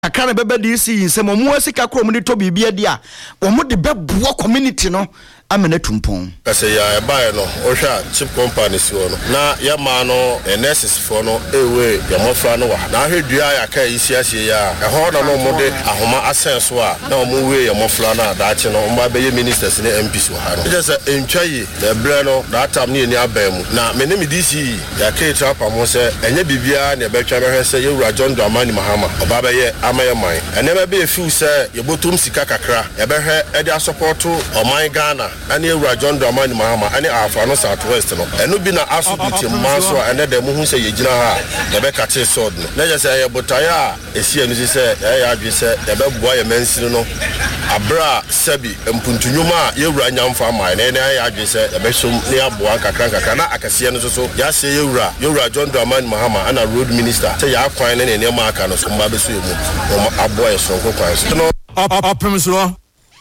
akana bebe DC nsem omo asika kro mo de to bibia dia omo de beboa community no amena tumpon kase ya buy no ohwa chip companies wo no na ya ma no nurses for no ewe ya mofra no wa na hwedua ya ka isi asie ya ho na no mo de ahoma asenso a na omo we ya mofra na daache no mba be ministers ne MPs wo ha no just entwaye na bre no that time ne ni abamu na me ne me DC ya ka trap am se enye bibia na betwa behwe se yewura John Dramani Mahama oba be ye amaye man ene be feel se yebotum sika kakra ya behwe e dia support oman Ghana ani Ewura John Dramani Mahama ani afano Southwest no eno bi na asubiti manso ene de mu hu se yegina ha de be kate sword no na je se ye botaya esi anu se ya adwe se de be boa ye mansini no abra sabi mpuntunyuma Ewura nyamfa ma na ya adwe se de be som ne aboa kakra na akase no so ya se Ewura John Dramani Mahama ana road minister se ya kwan ne ma aka no so mba be so emu aboa ye sonko kwan so no opemso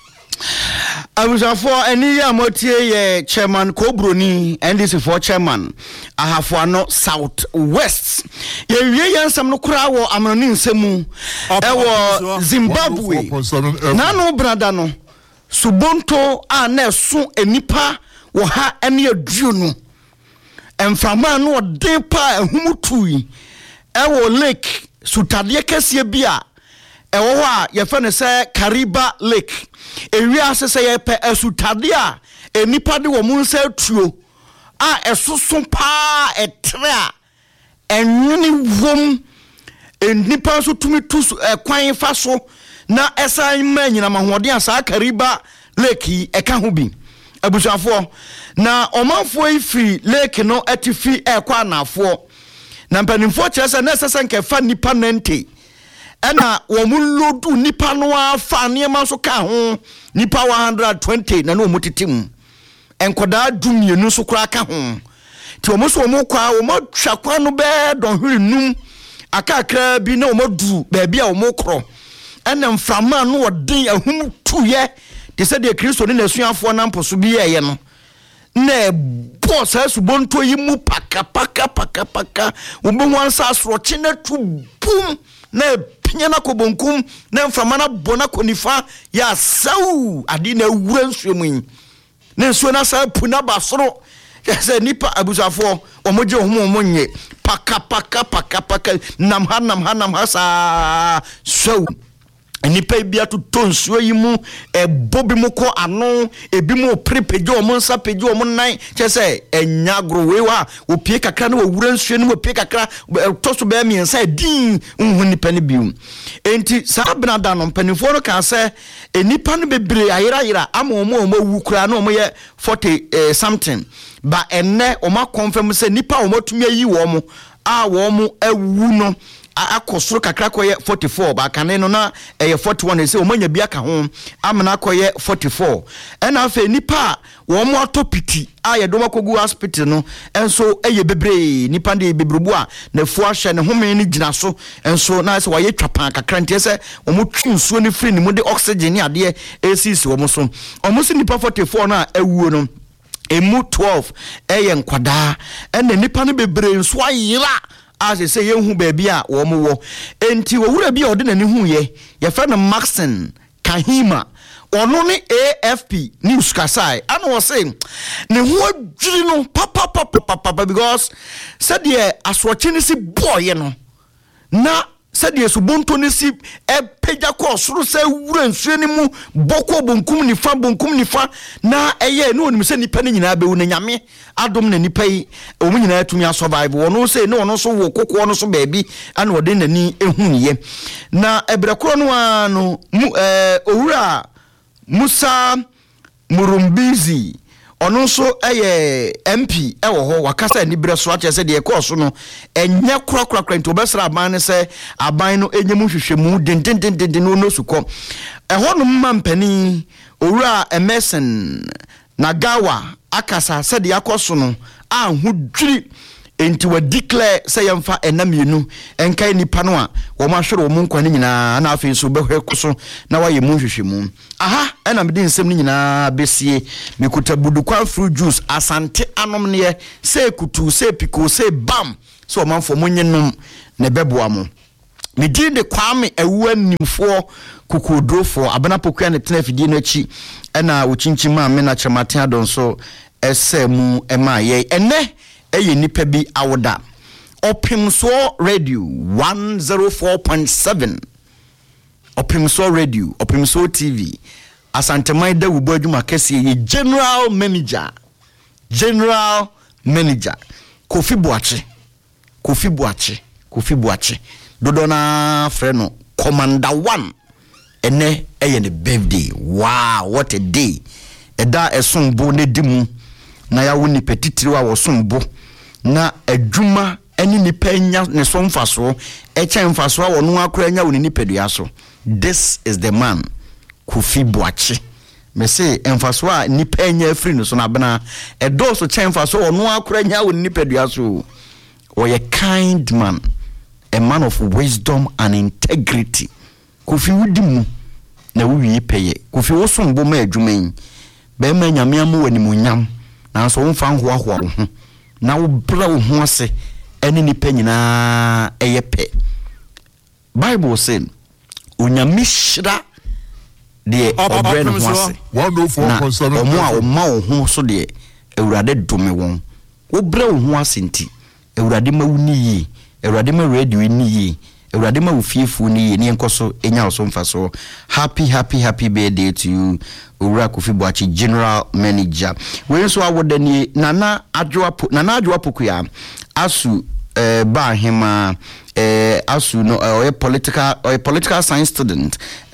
Abusafo eni ya motie ye chairman Kobroni NDC for chairman ahafo South West ye wie yansam no kura wo amroni nsemu ewo Zimbabwe nanu brada no subonto a na esu enipa wo ha ene aduo no emframa no odin pa ehumutui ewo lake sutade kese bia ewo ho a ye fe ne se Kariba Lake ewia asese ye pe esutade a enipa de wo munsa tuo a esoso pa etre a enwini wom enipa so tumi tu kwan fa so na esan manyina mahode asa Kariba Lake eka ho bi abusafo na omanfo ifi lake no atifi ekwa anafo na mpanimfo kyerese na esese nkefa nipa nante ena wo mulodu nipa no afa niema so ka ho nipa 120 na no mutitim enkoda dumienu so kura ka ho ti wo so mo kwa wo matwa no be don hwinum akakra bi na wo madu ba bia wo mokro ena mframa no odin ahum tuye te se de Kristo ne nasuafo na mposo bi ye no na boss asubonto yi mu paka wo bo wansa asroche na tu bum na pinyana kobonkum na mframana bona konifa ya sau adi na wura nsuemu na nsuo na sa puna basoro yase nipa abusafo omoje homo omonye paka nam ha sa so nipa bia to tonsuo yi mu bobi mu ko ano ebi mu prepejo omo nsa pejo omo nan chese enya growewa opie kakra na wura nsuo no opie kakra toso be mi nsa din nhu nipa ne biu enti sabna da no mpanifo no ka se enipa no bebre ayira ama omo wu kura na omo ye 40 something ba enne omo confirm se nipa omo tumi yi wo mo a wo mo awu no akosoro kakra koye 44 ba kane no na 41 se omanya bia ka ho amana koye 44 ena afa nipa wo mo atopiti aye do makogu hospital no enso eye bebre nipa de bebrebu a na fu ahye ne home ni gina so enso na se waye twapa kakra ntie se omo twinsuo ni free ni mu de oxygen ni ade esisi wo mo so omo se nipa 44 na awuo no emu 12 eye nkwada ena nipa no bebre nso ayira as say yehu baby a wo mo wo enti wo wura bi ode nani hu ye fa na Maxon Kahima ono ni AFP news kasai ana wo say ne hu adwiri no papa because said ye aswoche ni si boy no na said ye subonto ni si peja ko soro say wura nsuo ni mu boko bonkum ni fa na eye no onim say nipa ni nyina be wo na nyame adom na nipa yi o mu nyina atumi survive wono say no ono so wo kokko no so baabi ana ode nani ehunye na ebrekoro no ano owura Musa Murumbizi ono so MP ewo ho wakasa ni bre so ache se de course no enya kura nti obesra aban ne se aban no enyemu hwehwemu den no suko eho no mampani owura Emerson Nagawa akasa se de yakoso no ahudwiri enti wa declare say yemfa enamienu enkai nipa no a wo ma hwere wo nkwa ni nyina na afi so behwe koso na waye mu hwehwemu aha ena mede nsem ni nyina besie mekuta budukwa fruit juice asante anom ne se kutu se piko se bam so manfo munyenum ne beboa mo me di de kwame ewu animfo kokodrofo abana pokua ne tena fidie no achi na ochinchima me na chemate adon so esemu ema ye ene eye nipa bi awoda Opimso Radio 104.7 Opimso Radio Opimso TV Asantemai da wubo adwuma kese ye General Manager Kofi Boache Dodona freno Commander 1 ene eye ne birthday. Wow, what a day. Eda esombo ne dimu na ya woni petitiri wa wosombo na adwuma eni nipa nya ne so mfaso eche mfaso wo no akora nya woni nipadua so. This is the man Kofi Boache. Me say mfaso a nipa nya afri no so na bena edo so che mfaso wo no akora nya woni nipadua so. Or a kind man, a man of wisdom and integrity. Kofi wudimu na wuyi peye. Kofi wosombo ma adwuma be ma nyame amu wani munyam na so wonfa ho ho na wo bra wo ho ase eni ni pa nyina eye pe. Bible say onyame hira de obre no ho ase 104.7 omo a oma wo ho so de ewurade dome won wo bra wo ho ase nti ewurade ma wuni yi ewurade ma radio ni yi ewurade ma wo fiefu ni yi ne enkoso enya wo so mfa so. Happy birthday to you Owura Kofi Boache, General Manager. We so awodani Nana Adwoapo kuya asu ba hema asu no a political science student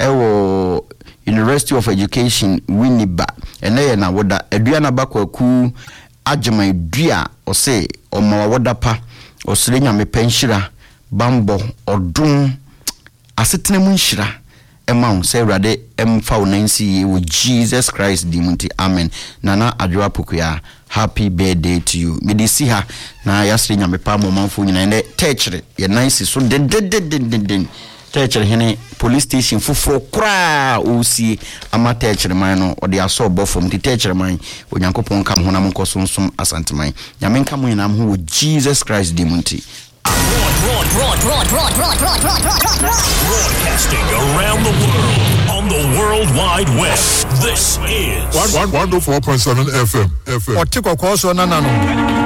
University of Education Winneba ene na woda aduana bakwaku agema dua ose omawa woda pa osire nyame penhira bambo odum asetene mu nhira ema say rade emfa wonansi wo Jesus Christ dimunti amen. Nana Adwoapo ya happy birthday to you. Me di si ha na yasre nyame pa mo manfo nyina ne techre ye nice so den techre hene police station fufuro kra osi ama techre man no ode aso bofom ti techre man onyankopon kam honam nkosonsom asanteman nyame nkam nyinam ho wo Jesus Christ dimunti. Broadcasting around the world on the World Wide Web. This is 104.7 FM. Otiko koso nanano.